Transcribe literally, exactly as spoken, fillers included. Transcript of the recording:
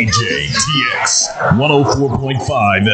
J T X one oh four point five